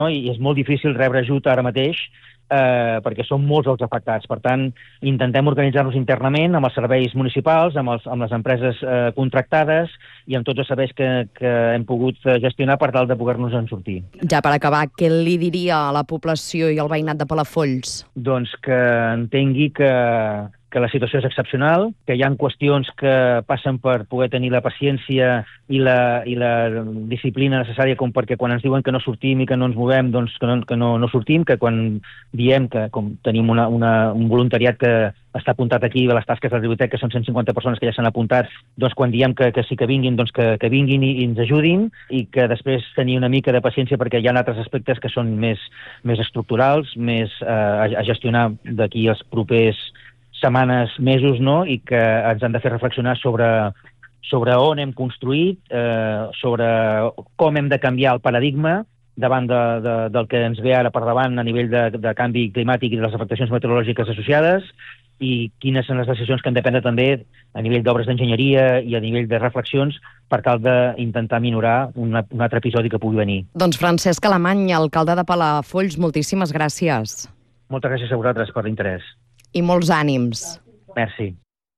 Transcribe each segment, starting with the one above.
no? I és molt difícil rebre ajut ara mateix perquè són molts els afectats. Per tant, intentem organitzar-nos internament amb els serveis municipals, amb les empreses contractades i amb tots els serveis que hem pogut gestionar per tal de poder-nos en sortir. Ja per acabar, què li diria a la població i al veïnat de Palafolls? Doncs que entengui que la situació és excepcional, que hi ha qüestions que passen per poder tenir la paciència i la disciplina necessària com perquè quan ens diuen que no sortim i que no ens movem, doncs que no sortim, que quan diem que com tenim un voluntariat que està apuntat aquí a les tasques de la biblioteca, que són 150 persones que ja s'han apuntat, doncs quan diem que sí que vinguin, doncs que vinguin i ens ajudin, i que després tenir una mica de paciència perquè hi ha altres aspectes que són més estructurals, més a gestionar d'aquí els propers setmanes, mesos, no? I que ens han de fer reflexionar sobre on hem construït, sobre com hem de canviar el paradigma davant del que ens ve ara per davant a nivell de canvi climàtic i de les afectacions meteorològiques associades, i quines són les decisions que hem de prendre també a nivell d'obres d'enginyeria i a nivell de reflexions per tal d'intentar minorar un altre episodi que pugui venir. Doncs Francesc Alemany, alcalde de Palafolls, moltíssimes gràcies. Moltes gràcies a vosaltres per l'interès. I molts ànims. Merci.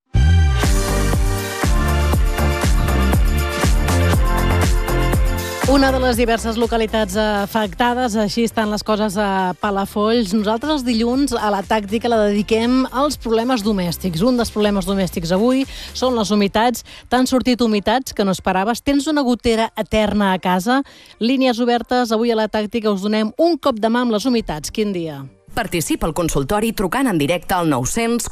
Una de les diverses localitats afectades, així estan les coses a Palafolls. Nosaltres els dilluns a la tàctica la dediquem als problemes domèstics. Un dels problemes domèstics avui són les humitats. T'han sortit humitats que no esperaves. Tens una gotera eterna a casa. Línies obertes. Avui a la tàctica us donem un cop de mà amb les humitats. Quin dia? Participa al consultori trucant en directe al 900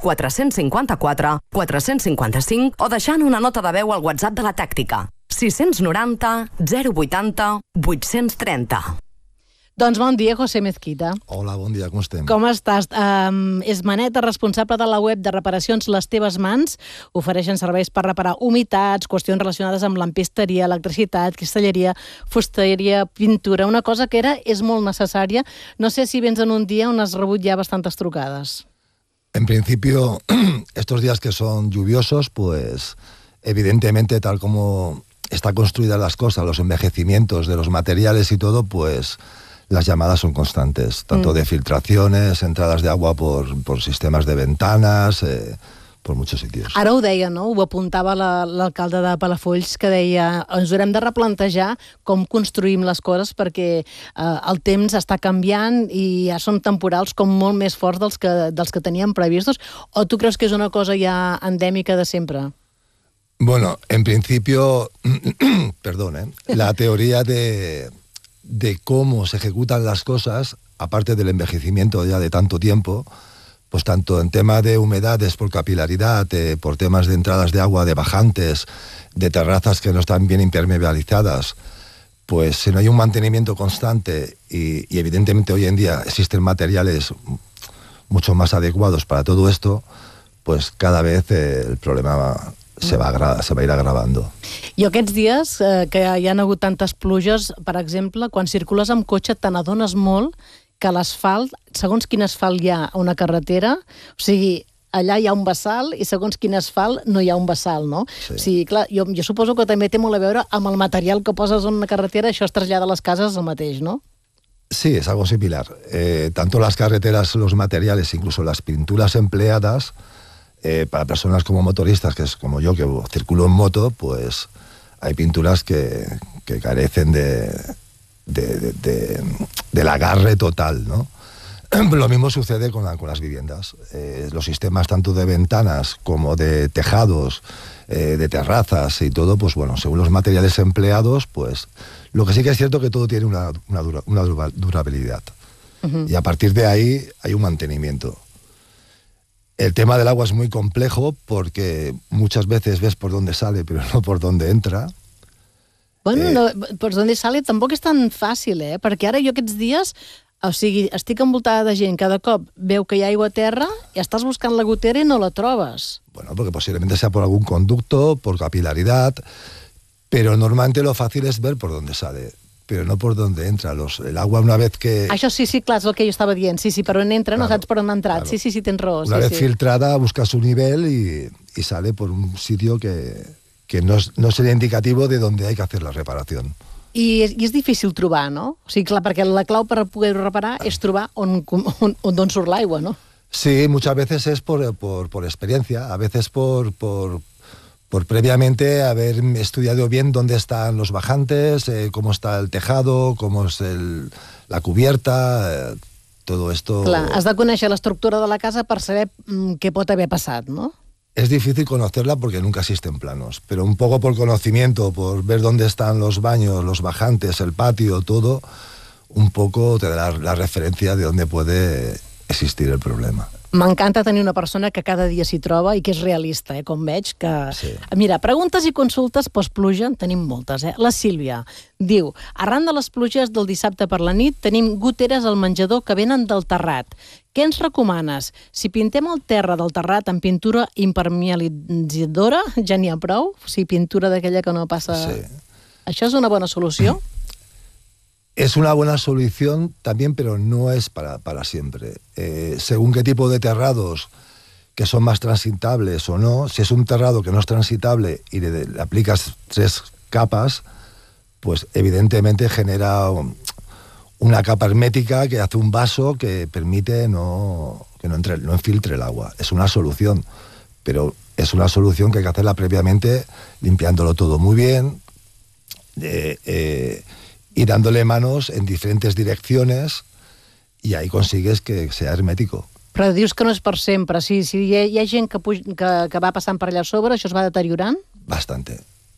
454 455 o deixant una nota de veu al WhatsApp de la tàctica. 690 080 830. Doncs bon dia, José Mezquita. Hola, bon dia, com estem? Com estàs? És Maneta, responsable de la web de reparacions Les Teves Mans. Ofereixen serveis per reparar humitats, qüestions relacionades amb lampisteria, electricitat, cristalleria, fusteria, pintura, una cosa que és molt necessària. No sé si vens en un dia on has rebut ja bastantes trucades. En principio, estos días que son lluviosos, pues evidentemente, tal como está construidas las cosas, los envejecimientos de los materiales y todo, pues las llamadas son constantes, tanto de filtraciones, entradas de agua por sistemas de ventanas, por muchos sitios. Ara ho deia, no? Ho apuntava l'alcalde de Palafolls, que deia ens haurem de replantejar com construïm les coses perquè el temps està canviant i ja són temporals com molt més forts dels que teníem previstos. O tu creus que és una cosa ja endèmica de sempre? Bueno, en principio, perdón, la teoría de cómo se ejecutan las cosas, aparte del envejecimiento ya de tanto tiempo, pues tanto en tema de humedades por capilaridad, por temas de entradas de agua, de bajantes, de terrazas que no están bien impermeabilizadas, pues si no hay un mantenimiento constante y evidentemente hoy en día existen materiales mucho más adecuados para todo esto, pues cada vez el problema se va a ir agravando. I aquests dies que hi ha hagut tantes pluges, per exemple, quan circules amb cotxe te n'adones molt que l'asfalt, segons quin asfalt hi ha a una carretera, o sigui, allà hi ha un bassal i segons quin asfalt no hi ha un bassal, no? Sí. O sigui, clar, jo suposo que també té molt a veure amb el material que poses en una carretera, això es trasllada a les cases el mateix, no? Sí, es algo similar. Tanto las carreteras, los materiales, incluso las pinturas empleadas, para personas como motoristas, que es como yo, que circulo en moto, pues hay pinturas que carecen del agarre total, ¿no? Lo mismo sucede con las viviendas. Los sistemas tanto de ventanas como de tejados, de terrazas y todo, pues bueno, según los materiales empleados, pues lo que sí que es cierto que todo tiene una durabilidad. Uh-huh. Y a partir de ahí hay un mantenimiento. El tema del agua es muy complejo porque muchas veces ves por dónde sale, pero no por dónde entra. Bueno, no, per dónde sale tampoc és tan fàcil, perquè ara jo aquests dies, o sigui, estic envoltada de gent, cada cop veu que hi ha aigua a terra i estàs buscant la gotera i no la trobes. Bueno, porque posiblemente sea por algún conducto, por capilaridad, pero normalmente lo fácil es ver por dónde sale, pero no por dónde entra. El agua una vez que... Això sí, clar, és el que jo estava dient. Sí, per on entra, claro, no saps per on ha entrat. Claro. Sí, tens raó. Una vez filtrada, busca su nivel y sale por un sitio que no sería indicativo de donde hay que hacer la reparación. I és difícil trobar, no? O sigui, clar, perquè la clau per poder-ho reparar és trobar d'on surt l'aigua, no? Sí, muchas veces es por experiencia, a veces por previamente haber estudiado bien dónde están los bajantes, cómo está el tejado, cómo es la cubierta, todo esto... Clar, has de conèixer l'estructura de la casa per saber què pot haver passat, no? Es difícil conocerla porque nunca existen planos, pero un poco por conocimiento, por ver dónde están los baños, los bajantes, el patio, todo, un poco te da la referencia de dónde puede existir el problema. M'encanta tenir una persona que cada dia s'hi troba i que és realista, com veig que... Sí. Mira, preguntes i consultes post-pluja en tenim moltes, La Sílvia diu, arran de les pluges del dissabte per la nit tenim goteres al menjador que venen del terrat. Què ens recomanes? Si pintem el terra del terrat amb pintura impermeabilitzadora, ja n'hi ha prou? O sigui, pintura d'aquella que no passa... Sí. Això és una bona solució? Es una buena solución también, pero no es para siempre. Según qué tipo de terrados que son más transitables o no, si es un terrado que no es transitable y le aplicas 3 capas, pues evidentemente genera una capa hermética que hace un vaso que permite que no infiltre el agua. Es una solución, pero es una solución que hay que hacerla previamente, limpiándolo todo muy bien, y dándole manos en diferentes direcciones, y ahí consigues que sea hermético. Però dius que no és per sempre. Si hi ha gent que va passant per allà sobre, això es va deteriorant? Bastante.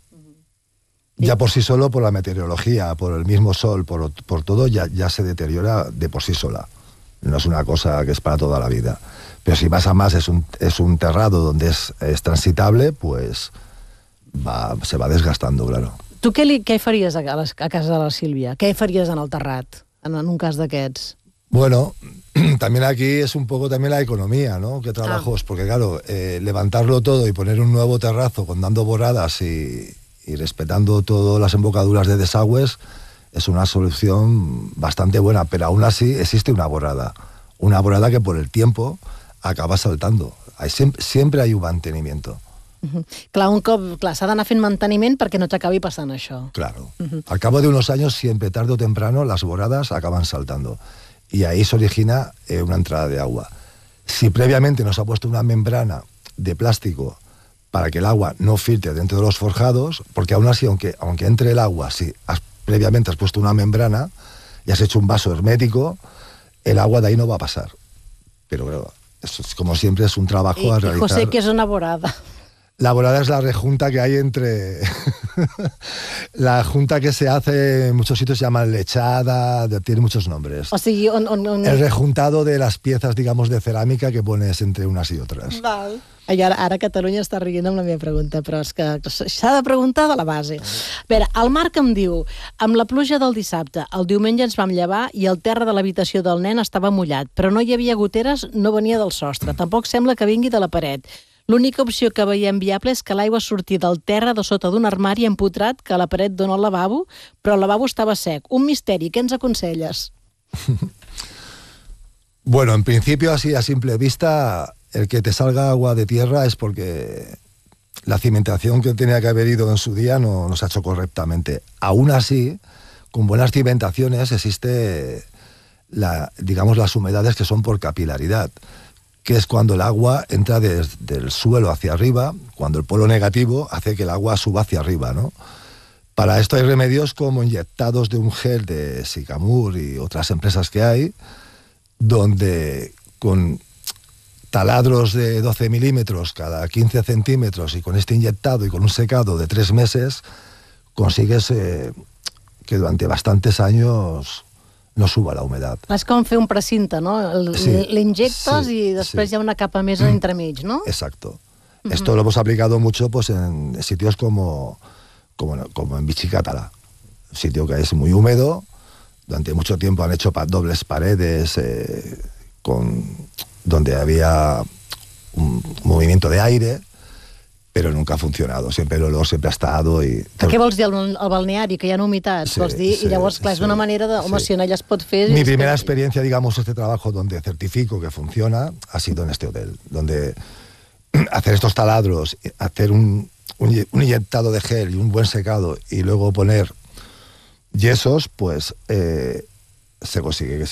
Ya por sí solo, por la meteorología, por el mismo sol, por todo, ya se deteriora de por sí sola. No es una cosa que es para toda la vida. Pero si más a más es un terrado donde es transitable, pues se va desgastando, claro. Tu què faries a casa de la Sílvia? Què faries en el terrat, en un cas d'aquests? Bueno, también aquí es un poco también la economía, ¿no? ¿Qué trabajos? Porque claro, levantarlo todo y poner un nuevo terrazo con dando boradas y respetando todas las embocaduras de desagües es una solución bastante buena, pero aún así existe una borada que por el tiempo acaba saltando. Siempre hay un mantenimiento. Clar, un cop s'ha d'anar fent manteniment perquè no t'acabi passant això. Claro. Al cabo de unos años, siempre, tarde o temprano, las boradas acaban saltando. Y ahí se origina una entrada de agua. Si previamente nos ha puesto una membrana de plástico para que el agua no filtre dentro de los forjados, porque aún así, aunque entre el agua, si previamente has puesto una membrana y has hecho un vaso hermético, el agua de ahí no va a pasar. Pero claro, como siempre es un trabajo a realizar. Y José, ¿qué es una borada? La borada es la rejunta que hay entre... la junta que se hace en muchos sitios se llama lechada, tiene muchos nombres. O sigui, El rejuntado de las piezas, digamos, de cerámica que pones entre unas y otras. Val. I ara Catalunya està rient amb la meva pregunta, però és que s'ha de preguntar de la base. A veure, el Marc em diu, amb la pluja del dissabte, el diumenge ens vam llevar i el terra de l'habitació del nen estava mullat, però no hi havia goteres, no venia del sostre, tampoc sembla que vingui de la paret. L'única opció que veiem viable és que l'aigua surti del terra de sota d'un armari empotrat que a la paret dona al lavabo, però el lavabo estava sec. Un misteri, què ens aconselles? Bueno, en principio, así a simple vista, el que te salga agua de tierra es porque la cimentación que tenía que haber ido en su día no se ha hecho correctamente. Aún así, con buenas cimentaciones existe, digamos, las humedades que son por capilaridad, que es cuando el agua entra desde el suelo hacia arriba, cuando el polo negativo hace que el agua suba hacia arriba, ¿no? Para esto hay remedios como inyectados de un gel de Sicamur y otras empresas que hay, donde con taladros de 12 milímetros cada 15 centímetros y con este inyectado y con un secado de 3 meses, consigues que durante bastantes años no suba la humedad. És com fer un precinte, no? L'injectes sí, i després hi ha una capa més entremig, no? Exacto. Esto lo hemos aplicado mucho pues en sitios como en Bichicátala, un sitio que es muy húmedo. Durante mucho tiempo han hecho dobles paredes donde había un movimiento de aire, però nunca ha funcionado. Siempre el olor siempre ha estado. Què vols dir, el balneari, que hi ha humitats? Sí, vols dir? I llavors, clar, és una manera de... Home, si no allà es pot fer... Mi primera experiencia, digamos, este trabajo donde certifico que funciona, ha sido en este hotel, donde hacer estos taladros, hacer un inyectado de gel y un buen secado, y luego poner yesos, pues se consigue que